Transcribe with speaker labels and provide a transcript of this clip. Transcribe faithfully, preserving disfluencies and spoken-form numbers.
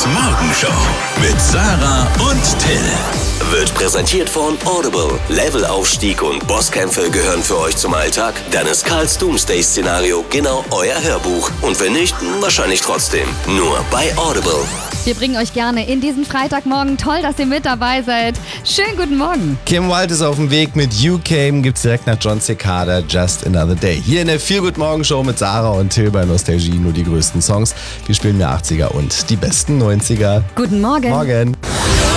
Speaker 1: Morgenshow mit Sarah und Till.
Speaker 2: Wird präsentiert von Audible. Levelaufstieg und Bosskämpfe gehören für euch zum Alltag? Dann ist Karls Doomsday-Szenario genau euer Hörbuch. Und wenn nicht, wahrscheinlich trotzdem. Nur bei Audible.
Speaker 3: Wir bringen euch gerne in diesen Freitagmorgen. Toll, dass ihr mit dabei seid. Schönen guten Morgen.
Speaker 4: Kim Wilde ist auf dem Weg mit You Came. Gibt's direkt nach John Cicada, Just Another Day. Hier in der Feel Good Morgen Show mit Sarah und Till bei Nostalgie. Nur die größten Songs. Wir spielen mehr achtziger und die besten neunziger.
Speaker 3: Guten Morgen.
Speaker 4: Morgen.